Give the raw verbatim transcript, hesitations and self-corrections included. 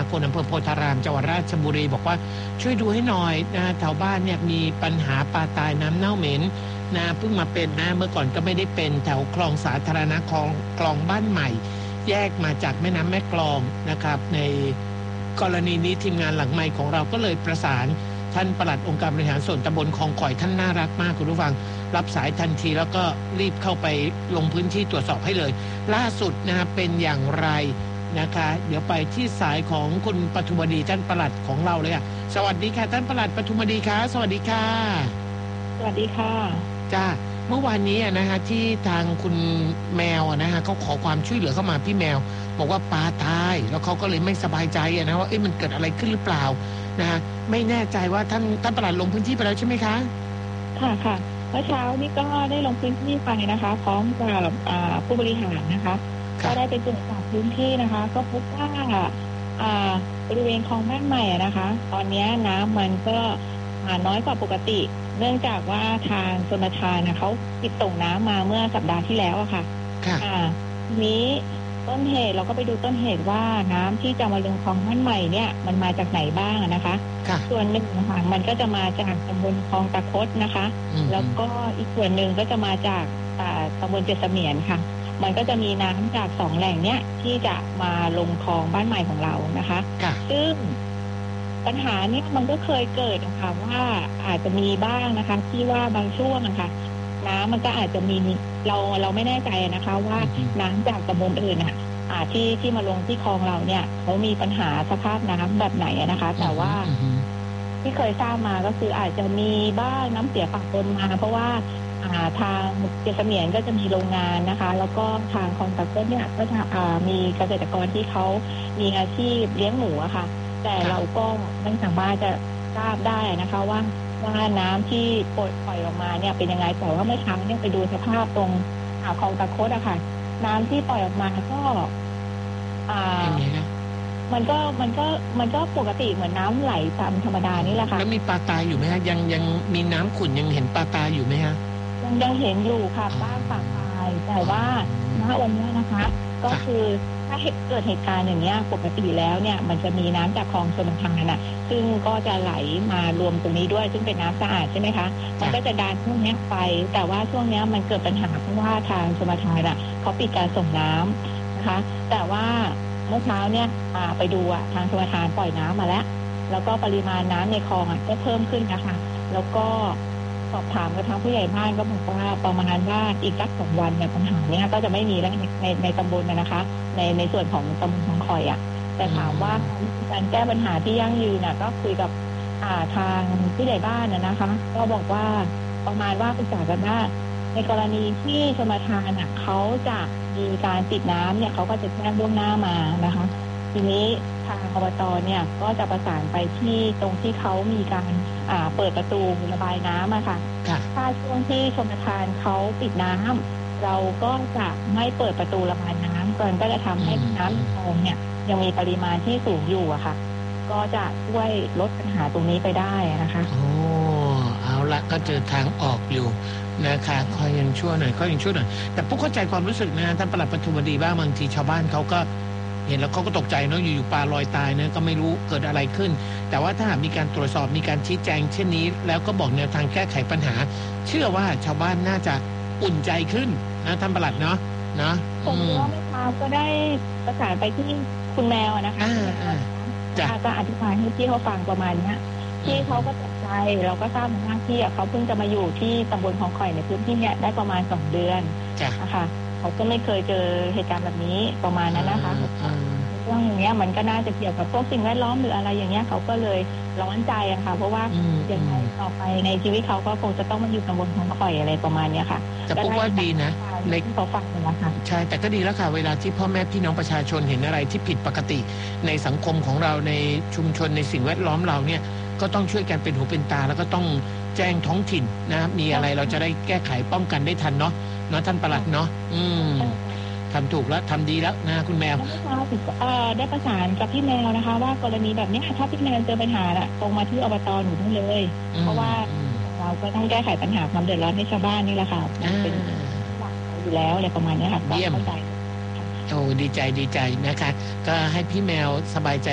ากลอำเภอโพธารามจังหวัดราชบุรีบอกว่าช่วยดูให้หน่อยนะแถวบ้านเนี่ยมีปัญหาปลาตายน้ำเน่าเหม็นนะเพิ่งมาเป็นนะเมื่อก่อนก็ไม่ได้เป็นแถวคลองสาธารณะคลองคลองบ้านใหม่แยกมาจากแม่น้ำแม่กลองนะครับในกรณีนี้ทีมงานหลังไมค์ของเราก็เลยประสานท่านปลัดองค์การบริหารส่วนตำบลคลองข่อยท่านน่ารักมากคุณผู้ฟังรับสายทันทีแล้วก็รีบเข้าไปลงพื้นที่ตรวจสอบให้เลยล่าสุดนะเป็นอย่างไรนะคะเดี๋ยวไปที่สายของคุณปทุมวดีท่านปลัดของเราเลยอ่ะสวัสดีค่ะท่านปลัดปทุมวดีค่ะสวัสดีค่ะสวัสดีค่ะจ้าเมื่อวานนี้นะฮะที่ทางคุณแมวนะฮะเขาขอความช่วยเหลือเข้ามาพี่แมวบอกว่าปลาตายแล้วเขาก็เลยไม่สบายใจนะว่าเอ๊ะมันเกิดอะไรขึ้นหรือเปล่านะฮะไม่แน่ใจว่าท่านท่านปลัดลงพื้นที่ไปแล้วใช่ไหมคะค่ะค่ะเมื่อเช้านี้ก็ได้ลงพื้นที่ไปนะคะพร้อมกับผู้บริหารนะคะก็ได้ไปตรวจสอบพื้นที่นะคะก็พบว่าบริเวณคลองบ้านใหม่นะคะตอนนี้น้ำมันก็น้อยกว่าปกติเนื่องจากว่าทางชลประทานนะเขาปิดส่งน้ำมาเมื่อสัปดาห์ที่แล้วอะค่ะค่ะนี้ต้นเหตุเราก็ไปดูต้นเหตุว่าน้ำที่จะมาลงคลองบ้านใหม่เนี่ยมันมาจากไหนบ้างนะคะส่วนหนึ่งนะคะมันก็จะมาจากตำบลคลองตะคดนะคะแล้วก็อีกส่วนหนึ่งก็จะมาจากตำบลเจษเมียนค่ะมันก็จะมีน้ำจากสองแหล่งเนี้ยที่จะมาลงคลองบ้านใหม่ของเรานะคะซึ่งปัญหานี้มันก็เคยเกิดนะคะว่าอาจจะมีบ้างนะคะที่ว่าบางช่วงนะคะน้ำมันก็อาจจะมีเราเราไม่แน่ใจนะคะว่าน้ำจากตำบลอื่นอ่ะที่ที่มาลงที่คลองเราเนี่ยเขามีปัญหาสภาพน้ำแบบไหนนะคะแต่ว่าที่เคยทราบมาก็คืออาจจะมีบ้างน้ำเสียปะปนมาเพราะว่าทางเจษเมียนก็จะมีโรงงานนะคะแล้วก็ทางคลองตะคดเนี่ยก็จะมีเกษตรกรที่เขามีอาชีพเลี้ยงหมูอะค่ะแต่เราก็ไม่สามารถจะทราบได้นะคะว่าว่าน้ำที่ปล่อยปล่อยออกมาเนี่ยเป็นยังไงแต่ว่าเมื่อเช้าเนี่ยไปดูสภาพตรงคลองตะคดอะค่ะน้ำที่ปล่อยออกมาก็อ่ามันก็มันก็มันก็ปกติเหมือนน้ำไหลตามธรรมดานี่แหละค่ะแล้วมีปลาตายอยู่ไหมฮะยังยังมีน้ำขุ่นยังเห็นปลาตายอยู่ไหมฮะยังยังเห็นอยู่ค่ะบ้างปลาตายแต่ว่าณวันนี้นะคะก็คือถ้าเกิดเหตุการณ์อย่างเงี้ยปกติแล้วเนี่ยมันจะมีน้ำจากคลองชลประทานน่ะซึ่งก็จะไหลมารวมตรงนี้ด้วยซึ่งเป็นน้ำสะอาดใช่ไหมคะมันก็จะดันช่วงนี้ไปแต่ว่าช่วงนี้มันเกิดปัญหาเพราะว่าทางชลประทานน่ะเขาปิดการส่งน้ำนะคะแต่ว่าเมื่อเช้าเนี่ยไปดูอ่ะทางชลประทานปล่อยน้ำมาแล้วแล้วก็ปริมาณน้ำในคลองอ่ะก็เพิ่มขึ้นนะคะแล้วก็สอบถามกับทางผู้ใหญ่บ้านก็บอกว่าประมาณว่าอีกสักสองวันเนี่ยปัญหาเนี้ยก็จะไม่มีแล้วในในในตำบลนะคะในในส่วนของตำบลคลองข่อยอ่ะแต่ถามว่าการแก้ปัญหาที่ยั่งยืนน่ะก็คุยกับอ่าทางผู้ใหญ่บ้านน่ะนะคะก็บอกว่าประมาณว่าปรึกษากันว่าในกรณีที่ชลประทานอ่ะเขาจะมีการติดน้ำเนี่ยเขาก็จะแจ้งล่วงหน้ามานะคะทีนี้ทางอบตเนี่ยก็จะประสานไปที่ตรงที่เขามีการเปิดประตูระบายน้ำอะค่ะถ้าช่วงที่ชลประทานเขาปิดน้ำเราก็จะไม่เปิดประตูระบายน้ำก่อนก็จะทำให้น้ำในคลองเนี่ยยังมีปริมาณที่สูงอยู่อะค่ะก็จะช่วยลดปัญหาตรงนี้ไปได้นะคะโอ้เอาละก็เจอทางออกอยู่นะคะคอยยังชั่วหน่อยก็ยังชั่วหน่อยแต่พวกเข้าใจความรู้สึกนะท่านปลัดปทุมวดีบ้างบางทีชาวบ้านเขาก็เห็นแล้วเขาก็ตกใจเนาะอยู่ๆปลาลอยตายเนะก็ไม่รู้เกิดอะไรขึ้นแต่ว่าถ้าหากมีการตรวจสอบมีการชี้แจงเช่นนี้แล้วก็บอกแนวทางแก้ไขปัญหาเชื่อว่าชาวบ้านน่าจะอุ่นใจขึ้นนะท่านปลัดเนาะนะผมว่าเมื่อเช้าก็ได้ประสานไปที่คุณแมวนะคะจะก็อธิบายให้พี่เขาฟังประมาณนี้ที่เขาก็ตกใจเราก็ทราบมาที่เขาเพิ่งจะมาอยู่ที่ตำบลคลองข่อยในพื้นที่เนี้ยได้ประมาณสองเดือนนะคะเขาก็ไม่เคยเจอเหตุการณ์แบบนี้ประมาณนั้นนะคะเรื่องอย่างเงี้ยมันก็น่าจะเกี่ยวกับพวกสิ่งแวดล้อมหรืออะไรอย่างเงี้ยเขาก็เลยร้อนใจอะค่ะเพราะว่าอย่างไรต่อไปในชีวิตเขาก็คงจะต้องมาอยู่ตำบลคลองข่อยอะไรประมาณเนี้ยค่ะแต่พวกว่าดีนะในเขาฟังนะคะใช่แต่ก็ดีแล้วค่ะเวลาที่พ่อแม่พี่น้องประชาชนเห็นอะไรที่ผิดปกติในสังคมของเราในชุมชนในสิ่งแวดล้อมเราเนี่ยก็ต้องช่วยกันเป็นหูเป็นตาแล้วก็ต้องแจ้งท้องถิ่นนะมีอะไรเราจะได้แก้ไขป้องกันได้ทันเนาะเนาะท่านปลัดเนาะอืมทำถูกแล้วทำดีแล้วนะคุณแมวได้ประสานกับพี่แมวนะคะว่ากรณีแบบนี้ถ้าพี่แมวเจอปัญหาอะตรงมาที่อบตหนูได้เลยเพราะว่าเราก็ต้องแก้ไขปัญหาความเดือดร้อนให้ชาวบ้านนี่แหละค่ะเป็นหลักอยู่แล้วอะไรประมาณนี้ค่ะเยี่ยมโอ้ดีใจดีใจนะคะก็ให้พี่แมวสบายใจ